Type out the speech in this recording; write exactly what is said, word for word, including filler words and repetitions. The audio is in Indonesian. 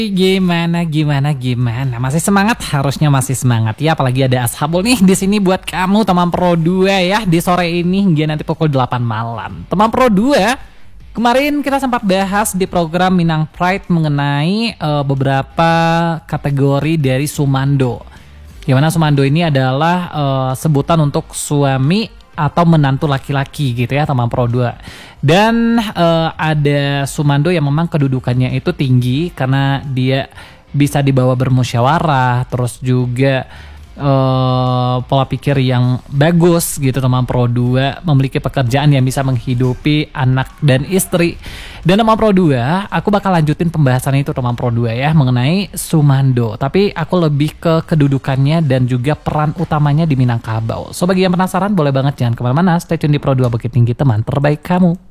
Gimana gimana gimana? Masih semangat? Harusnya masih semangat ya, apalagi ada Ashabul nih di sini buat kamu teman Pro dua ya di sore ini hingga nanti pukul delapan malam. Teman Pro dua, kemarin kita sempat bahas di program Minang Pride mengenai uh, beberapa kategori dari Sumando. Yang mana Sumando ini adalah uh, sebutan untuk suami atau menantu laki-laki gitu ya teman Pro dua. Dan uh, ada Sumando yang memang kedudukannya itu tinggi karena dia bisa dibawa bermusyawarah, terus juga uh, pola pikir yang bagus gitu teman Pro dua, memiliki pekerjaan yang bisa menghidupi anak dan istri. Dan teman Pro dua, aku bakal lanjutin pembahasan itu teman Pro dua ya mengenai Sumando. Tapi aku lebih ke kedudukannya dan juga peran utamanya di Minangkabau. So bagi yang penasaran boleh banget jangan kemana-mana, stay tune di Pro dua Bukit Tinggi teman terbaik kamu.